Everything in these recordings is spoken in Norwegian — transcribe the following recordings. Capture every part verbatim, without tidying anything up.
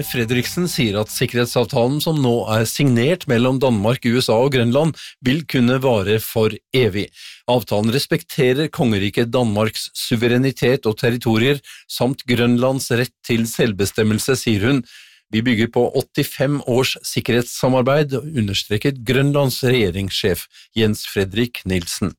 Fredriksen sier at sikkerhetsavtalen som nå er signert mellom Danmark, U S A og Grønland vil kunne vare for evig. Avtalen respekterer kongeriket Danmarks suverenitet og territorier, samt Grønlands rett til selvbestemmelse, sier hun. Vi bygger på åttifem års sikkerhetssamarbeid, understreket Grønlands regjeringssjef Jens Fredrik Nielsen.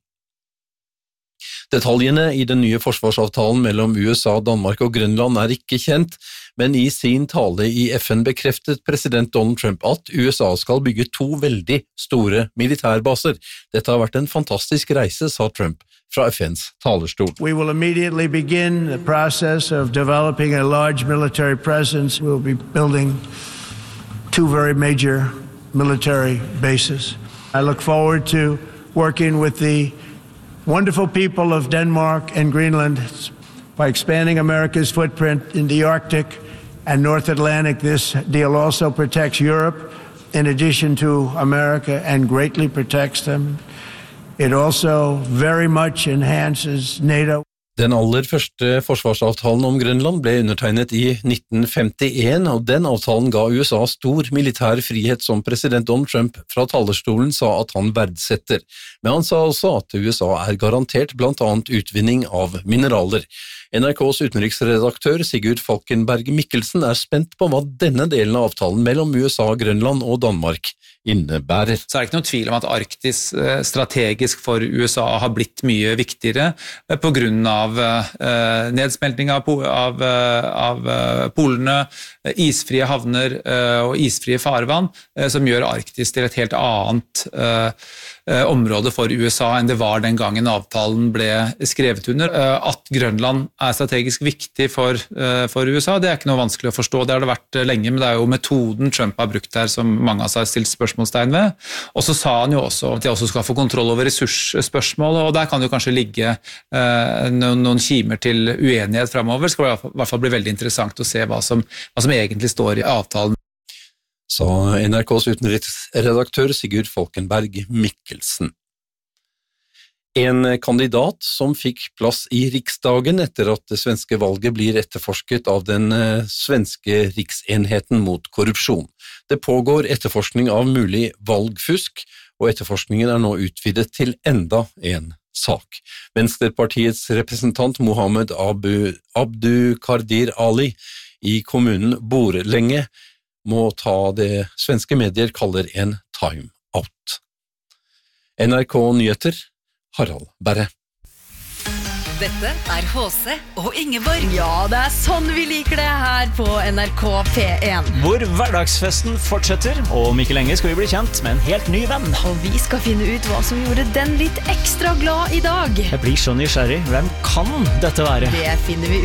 Detaljene i den nye forsvarsavtalen mellom U S A, Danmark og Grønland er ikke kjent, men i sin tale i F N bekreftet president Donald Trump at U S A skal bygge to veldig store militærbaser. Dette har vært en fantastisk reise, sa Trump fra F N's talerstol. We will immediately begin the process of developing a large military presence. We'll be building two very major military bases. I look forward to working with the wonderful people of Denmark and Greenland by expanding America's footprint in the Arctic and North Atlantic. This deal also protects Europe in addition to America and greatly protects them. It also very much enhances NATO. Den aller første forsvarsavtalen om Grønland ble undertegnet i nitten femtien, og den avtalen ga U S A stor militær frihet som president Donald Trump fra talerstolen sa at han verdsetter. Men han sa også at U S A er garantert blant annet utvinning av mineraler. N R K's utenriksredaktør Sigurd Falkenberg Mikkelsen er spent på hva denne delen av avtalen mellom U S A, Grønland og Danmark innebærer. Så er det ikke noen tvil om at Arktis strategisk for U S A har blitt mye viktigere på grunn av nedsmelting av, av, av polene, isfrie havner og isfrie farvann, som gjør Arktis til et helt annet område for U S A enn det var den gangen avtalen ble skrevet under. At Grønland er strategisk viktig for, for U S A, det er ikke noe vanskelig å forstå. Det har det vært lenge, men det er jo metoden Trump har brukt her som mange av seg har stilt spørsmålstein ved. Og så sa han jo også at de også skal få kontroll over ressursspørsmål, og der kan det jo kanskje ligge eh, noen, noen kimer til uenighet fremover. Det skal i hvert fall bli veldig interessant å se hva som, hva som egentlig står i avtalen. Sa N R K's utenriksredaktør Sigurd Falkenberg Mikkelsen. En kandidat som fikk plass i Riksdagen etter at det svenske valget blir etterforsket av den svenske riksenheten mot korrupsjon. Det pågår etterforskning av mulig valgfusk, og etterforskningen er nå utvidet til enda en sak. Venstrepartiets representant Mohammed Abu, Abdu Kardir Ali i kommunen Borlänge må ta det svenske medier kaller en time-out. N R K Nyheter, Harald Berre. Dette er H C og Ingeborg. Ja, det er sånn vi liker det her på N R K P én. Hvor hverdagsfesten fortsetter, og om ikke lenge skal vi bli kjent med en helt ny venn. Og vi skal finne ut hva som gjorde den litt ekstra glad i dag. Jeg blir så nysgjerrig. Hvem kan dette være? Det finner vi ut.